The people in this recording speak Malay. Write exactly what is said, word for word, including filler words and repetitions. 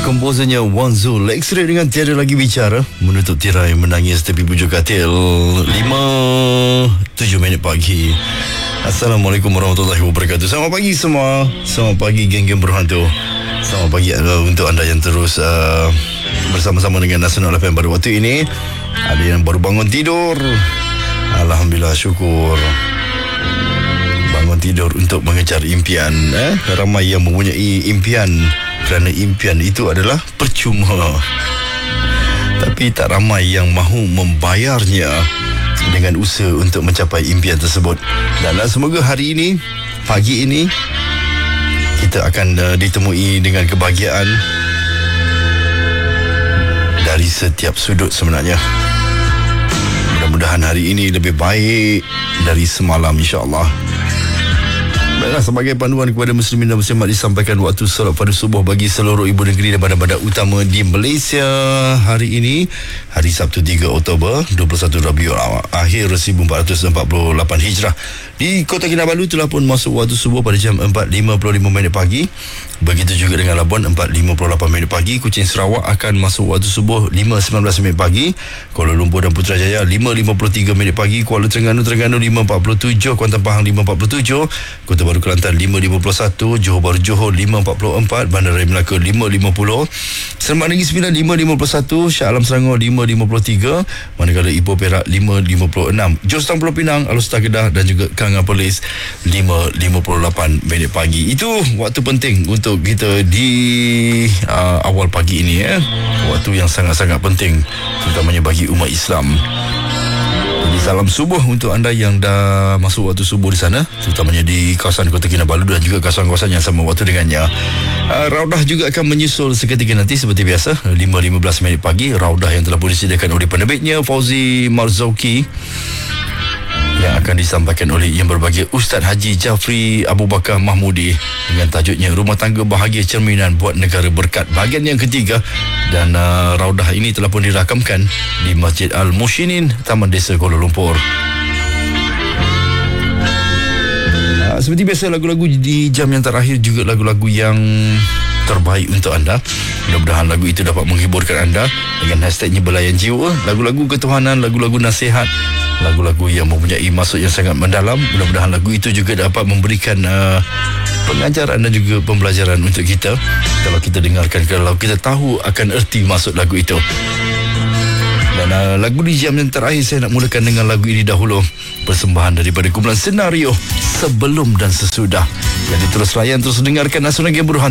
komposernya Wan Zul X-ray dengan Tiada Lagi Bicara menutup tirai Menangis Tepi Bujur Katil. Lima tujuh minit pagi. Assalamualaikum warahmatullahi wabarakatuh. Selamat pagi semua. Selamat pagi geng-geng berhantu. Selamat pagi uh, untuk anda yang terus uh, bersama-sama dengan Nasional F M pada waktu ini. Ada yang baru bangun tidur, alhamdulillah, syukur. Bangun tidur untuk mengejar impian. eh? Ramai yang mempunyai impian, kerana impian itu adalah percuma. Tapi tak ramai yang mahu membayarnya dengan usaha untuk mencapai impian tersebut. Dan semoga hari ini, pagi ini, kita akan uh, ditemui dengan kebahagiaan dari setiap sudut sebenarnya. Mudah-mudahan hari ini lebih baik dari semalam, insya-Allah. Baiklah, sebagai panduan kepada muslimin dan muslimat, disampaikan waktu solat pada subuh bagi seluruh ibu negeri dan bandar-bandar utama di Malaysia hari ini, hari Sabtu tiga Oktober dua puluh satu Rabiul Akhir seribu empat ratus empat puluh lapan Hijrah. Di Kota Kinabalu telah pun masuk waktu subuh pada jam empat lima puluh lima minit pagi. Begitu juga dengan Labuan empat lima puluh lapan minit pagi. Kuching Sarawak akan masuk waktu subuh lima sembilan belas minit pagi. Kuala Lumpur dan Putrajaya lima lima puluh tiga minit pagi. Kuala Terengganu Terengganu lima empat puluh tujuh. Kuantan Pahang lima empat puluh tujuh. Kota Baru Kelantan lima lima puluh satu. Johor Bahru Johor lima empat puluh empat. Bandaraya Melaka lima lima puluh. Serebak Negeri Sembilan lima lima puluh satu. Shah Alam Selangor lima lima puluh tiga. Manakala Ipoh Perak lima lima puluh enam. Jos Tan Pulau Pinang, Alor Setar Kedah dan juga Kangan Perlis lima lima puluh lapan minit pagi. Itu waktu penting untuk kita di uh, awal pagi ini, ya. Waktu yang sangat-sangat penting, terutamanya bagi umat Islam. Jadi salam subuh untuk anda yang dah masuk waktu subuh di sana, terutamanya di kawasan Kota Kinabalu dan juga kawasan-kawasan yang sama waktu dengannya. Uh, Raudah juga akan menyusul seketika nanti seperti biasa lima lima belas minit pagi. Raudah yang telah pun disediakan oleh penerbitnya Fauzi Marzauki, yang akan disampaikan oleh yang berbahagia Ustaz Haji Jafri Abu Bakar Mahmudi dengan tajuknya Rumah Tangga Bahagia Cerminan Buat Negara Berkat, bahagian yang ketiga. Dan uh, raudah ini telah pun dirakamkan di Masjid Al-Mushinin, Taman Desa Kuala Lumpur. Uh, seperti biasa, lagu-lagu di jam yang terakhir juga lagu-lagu yang terbaik untuk anda. Mudah-mudahan lagu itu dapat menghiburkan anda dengan hashtagnya Belayan Jiwa. Lagu-lagu ketuhanan, lagu-lagu nasihat, lagu-lagu yang mempunyai maksud yang sangat mendalam. Mudah-mudahan lagu itu juga dapat memberikan uh, pengajaran dan juga pembelajaran untuk kita. Kalau kita dengarkan, kalau kita tahu akan erti maksud lagu itu. Dan uh, lagu di jam yang terakhir, saya nak mulakan dengan lagu ini dahulu, persembahan daripada kumpulan Senario Sebelum dan Sesudah. Jadi terus layan, terus dengarkan Nasional Game Berhenti.